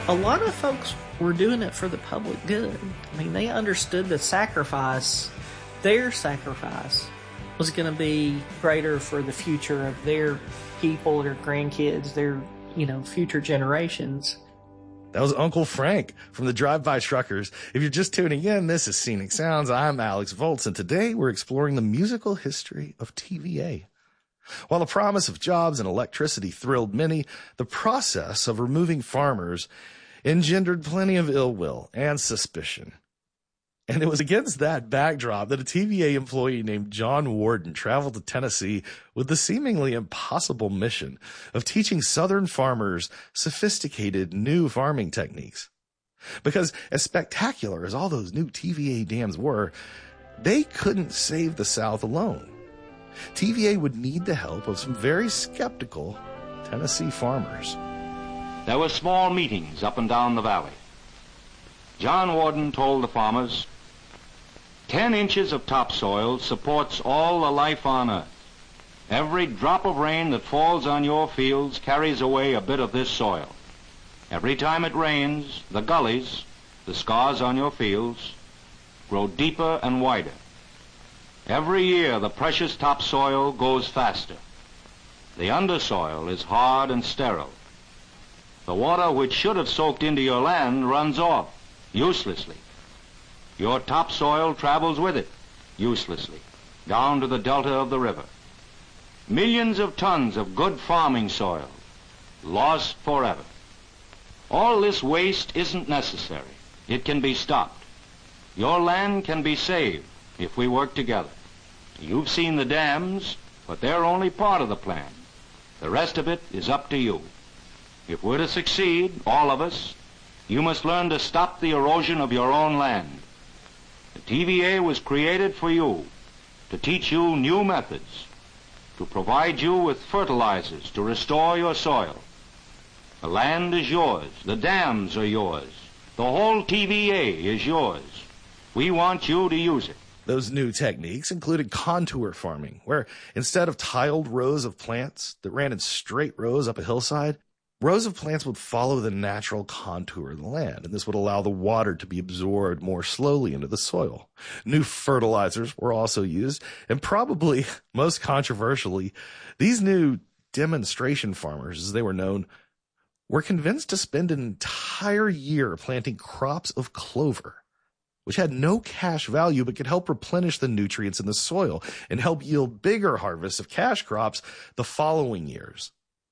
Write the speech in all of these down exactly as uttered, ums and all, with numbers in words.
a lot of folks were doing it for the public good. I mean, they understood the sacrifice, their sacrifice, was going to be greater for the future of their people, their grandkids, their, you know, future generations. That was Uncle Frank from the Drive-By Truckers. If you're just tuning in, this is Scenic Sounds. I'm Alex Volts, and today we're exploring the musical history of T V A. While the promise of jobs and electricity thrilled many, the process of removing farmers engendered plenty of ill will and suspicion. And it was against that backdrop that a T V A employee named John Warden traveled to Tennessee with the seemingly impossible mission of teaching Southern farmers sophisticated new farming techniques. Because as spectacular as all those new T V A dams were, they couldn't save the South alone. T V A would need the help of some very skeptical Tennessee farmers. There were small meetings up and down the valley. John Warden told the farmers, Ten inches of topsoil supports all the life on earth. Every drop of rain that falls on your fields carries away a bit of this soil. Every time it rains, the gullies, the scars on your fields, grow deeper and wider. Every year the precious topsoil goes faster. The undersoil is hard and sterile. The water which should have soaked into your land runs off, uselessly. Your topsoil travels with it, uselessly, down to the delta of the river. Millions of tons of good farming soil, lost forever. All this waste isn't necessary. It can be stopped. Your land can be saved if we work together. You've seen the dams, but they're only part of the plan. The rest of it is up to you. If we're to succeed, all of us, you must learn to stop the erosion of your own land. The T V A was created for you, to teach you new methods, to provide you with fertilizers to restore your soil. The land is yours. The dams are yours. The whole T V A is yours. We want you to use it. Those new techniques included contour farming, where instead of tiled rows of plants that ran in straight rows up a hillside, rows of plants would follow the natural contour of the land, and this would allow the water to be absorbed more slowly into the soil. New fertilizers were also used, and probably most controversially, these new demonstration farmers, as they were known, were convinced to spend an entire year planting crops of clover, which had no cash value but could help replenish the nutrients in the soil and help yield bigger harvests of cash crops the following years.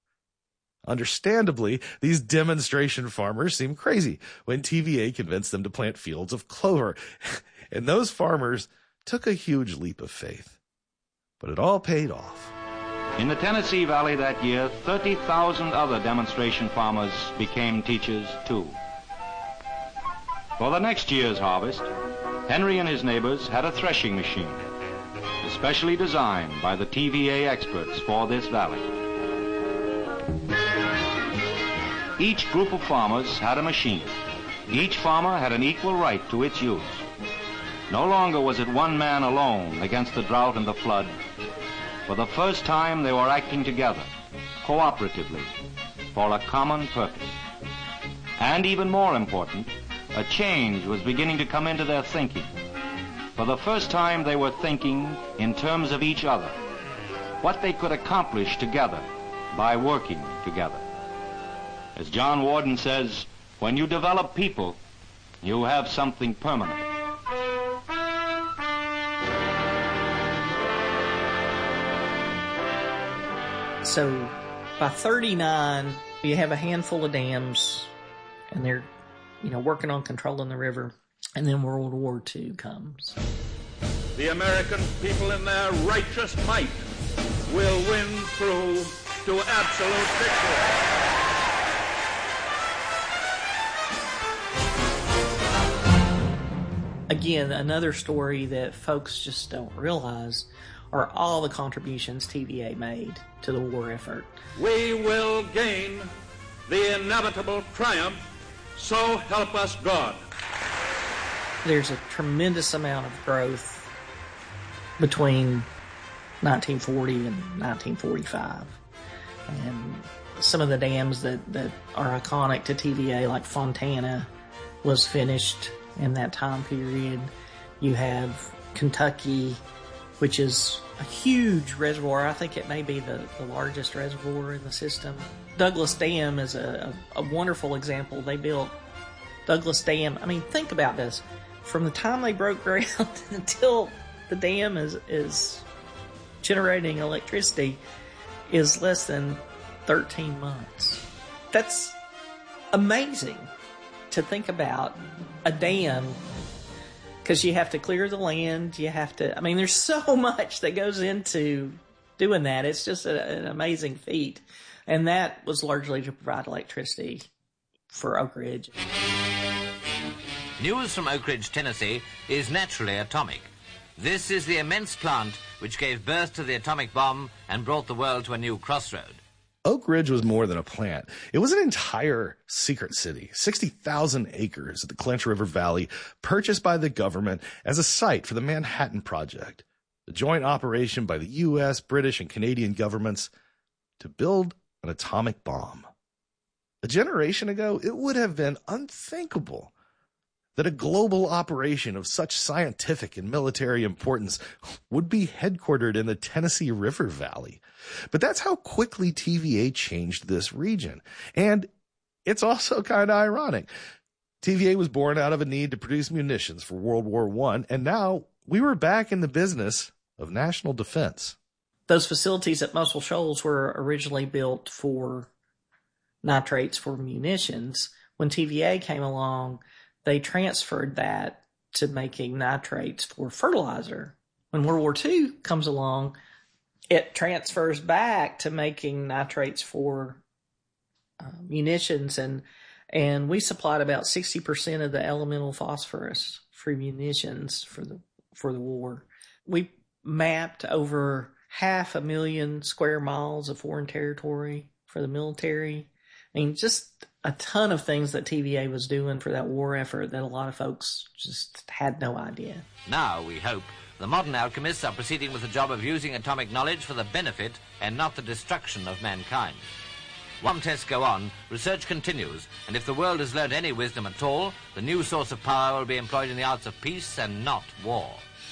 Understandably, these demonstration farmers seemed crazy when T V A convinced them to plant fields of clover, and those farmers took a huge leap of faith. But it all paid off. In the Tennessee Valley that year, thirty thousand other demonstration farmers became teachers too. For the next year's harvest, Henry and his neighbors had a threshing machine, especially designed by the T V A experts for this valley. Each group of farmers had a machine. Each farmer had an equal right to its use. No longer was it one man alone against the drought and the flood. For the first time, they were acting together, cooperatively, for a common purpose. And even more important, a change was beginning to come into their thinking. For the first time, they were thinking in terms of each other, what they could accomplish together by working together. As John Warden says, when you develop people, you have something permanent. So by thirty-nine, you have a handful of dams, and they're, you know, working on controlling the river. And then World War Two comes. The American people in their righteous might will win through to absolute victory. Again, another story that folks just don't realize are all the contributions T V A made to the war effort. We will gain the inevitable triumph, so help us God. There's a tremendous amount of growth between nineteen forty and nineteen forty-five. And some of the dams that, that are iconic to T V A, like Fontana, was finished in that time period. You have Kentucky, which is a huge reservoir. I think it may be the, the largest reservoir in the system. Douglas Dam is a, a, a wonderful example. They built Douglas Dam. I mean, think about this. From the time they broke ground until the dam is, is generating electricity is less than thirteen months. That's amazing to think about a dam, because you have to clear the land. You have to, I mean, there's so much that goes into doing that. It's just a, an amazing feat. And that was largely to provide electricity for Oak Ridge. News from Oak Ridge, Tennessee is naturally atomic. This is the immense plant which gave birth to the atomic bomb and brought the world to a new crossroad. Oak Ridge was more than a plant. It was an entire secret city, sixty thousand acres at the Clinch River Valley, purchased by the government as a site for the Manhattan Project, a joint operation by the U S, British, and Canadian governments to build an atomic bomb. A generation ago, it would have been unthinkable that a global operation of such scientific and military importance would be headquartered in the Tennessee River Valley. But that's how quickly T V A changed this region. And it's also kind of ironic. T V A was born out of a need to produce munitions for World War One, and now we were back in the business of national defense. Those facilities at Muscle Shoals were originally built for nitrates for munitions. When T V A came along, they transferred that to making nitrates for fertilizer. When World War Two comes along, it transfers back to making nitrates for uh, munitions, and and we supplied about sixty percent of the elemental phosphorus for munitions for the for the war. We mapped over half a million square miles of foreign territory for the military. I mean, just a ton of things that T V A was doing for that war effort that a lot of folks just had no idea. Now, we hope, the modern alchemists are proceeding with the job of using atomic knowledge for the benefit and not the destruction of mankind. While tests go on, research continues, and if the world has learned any wisdom at all, the new source of power will be employed in the arts of peace and not war.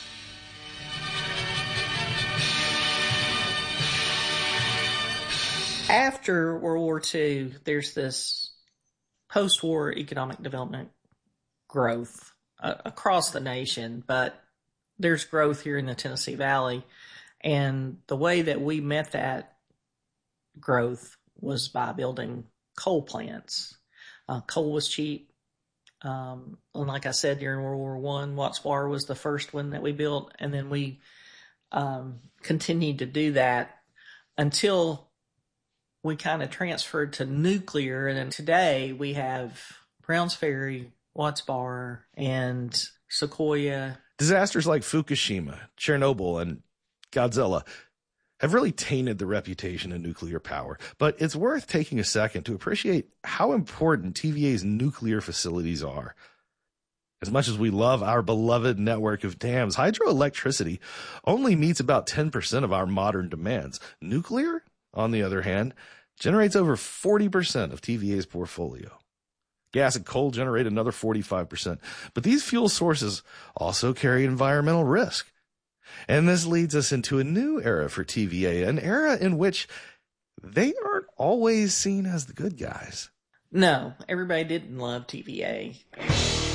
After World War Two, there's this post-war economic development growth uh, across the nation, but there's growth here in the Tennessee Valley. And the way that we met that growth was by building coal plants. Uh, coal was cheap. Um, and like I said, during World War One, Watts Bar was the first one that we built. And then we um, continued to do that until we kind of transferred to nuclear. And then today we have Browns Ferry, Watts Bar, and Sequoia. Disasters like Fukushima, Chernobyl, and Godzilla have really tainted the reputation of nuclear power. But it's worth taking a second to appreciate how important T V A's nuclear facilities are. As much as we love our beloved network of dams, hydroelectricity only meets about ten percent of our modern demands. Nuclear, on the other hand, generates over forty percent of T V A's portfolio. Gas and coal generate another forty-five percent. But these fuel sources also carry environmental risk. And this leads us into a new era for T V A, an era in which they aren't always seen as the good guys. No, everybody didn't love T V A.